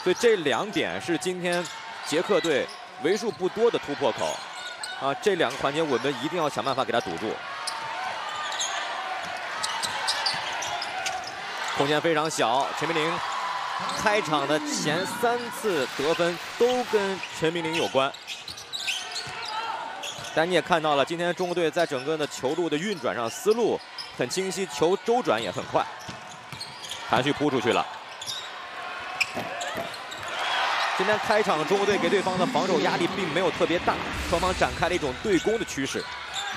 所以这2点是今天捷克队为数不多的突破口啊！这2个环节我们一定要想办法给他堵住。空间非常小，陈明玲开场的前3次得分都跟陈明玲有关。但你也看到了，今天中国队在整个的球路的运转上思路很清晰，球周转也很快。韩旭扑出去了。今天开场中国队给对方的防守压力并没有特别大，双方展开了一种对攻的趋势。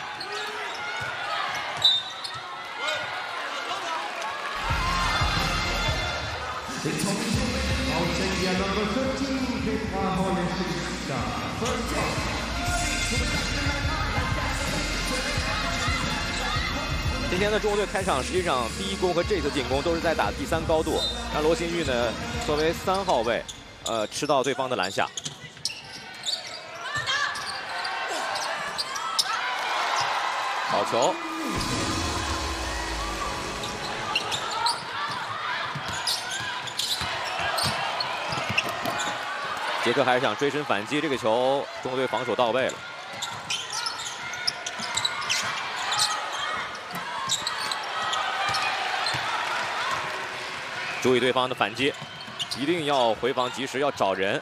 今天的中国队开场实际上第1攻和这次进攻都是在打第3高度，让罗新玉呢作为3号位，吃到对方的篮下。好球！捷克还是想追身反击，这个球中国队防守到位了。注意对方的反击，一定要回防及时，要找人。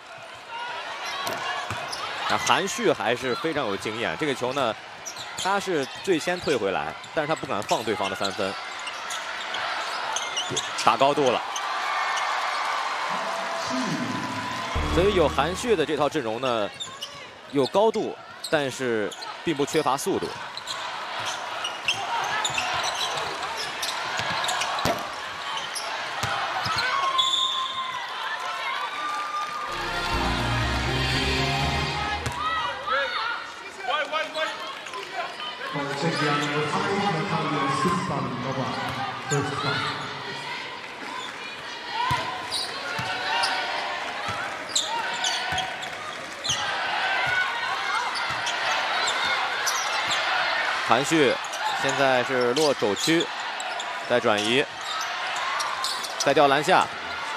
那韩旭还是非常有经验，这个球呢，他是最先退回来，但是他不敢放对方的3分，打高度了。所以有韩旭的这套阵容呢，有高度，但是并不缺乏速度。韩旭现在是落肘区，再转移，再吊篮下。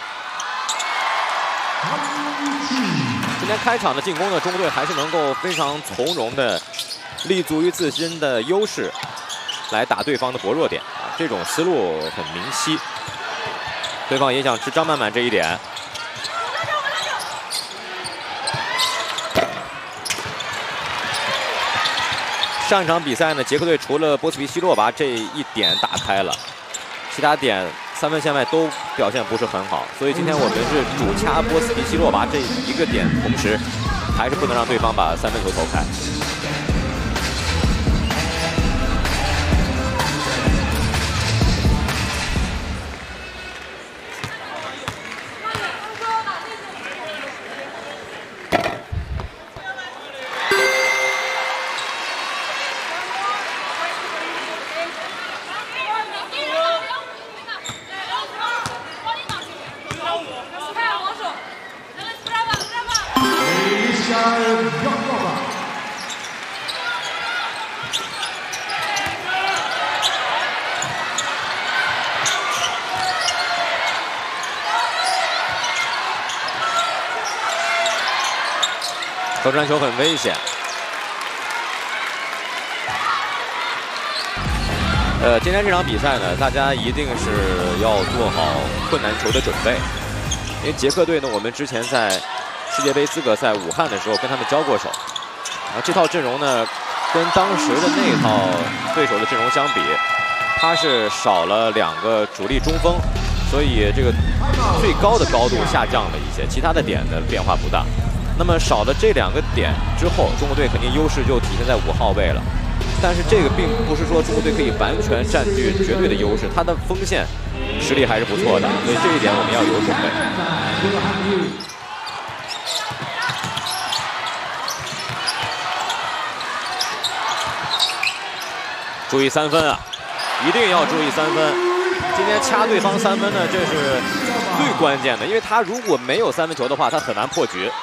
今天开场的进攻呢，中国队还是能够非常从容的立足于自身的优势，来打对方的薄弱点啊，这种思路很明晰。对方也想吃张曼曼这一点。上一场比赛呢，捷克队除了波斯皮希洛娃这一点打开了，其他点3分线外都表现不是很好，所以今天我们是主掐波斯皮希洛娃这一个点，同时还是不能让对方把3分球投开。投传球很危险。今天这场比赛呢，大家一定是要做好困难球的准备，因为捷克队呢，我们之前在世界杯资格赛武汉的时候跟他们交过手，这套阵容呢，跟当时的那套对手的阵容相比，他是少了2个主力中锋，所以这个最高的高度下降了一些，其他的点的变化不大。那么少了这2个点之后，中国队肯定优势就体现在5号位了。但是这个并不是说中国队可以完全占据绝对的优势，他的锋线实力还是不错的，所以这一点我们要有准备。注意3分啊，一定要注意3分。今天掐对方3分呢，这是最关键的，因为他如果没有3分球的话，他很难破局。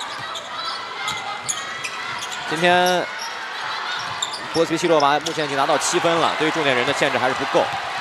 今天波斯皮希洛娃目前已经拿到7分了，对于重点人的限制还是不够。